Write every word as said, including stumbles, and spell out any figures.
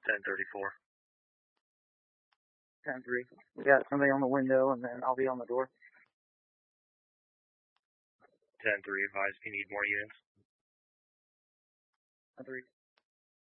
ten thirty-four. ten three. We got somebody on the window, and then I'll be on the door. ten three, advise if you need more units. ten three.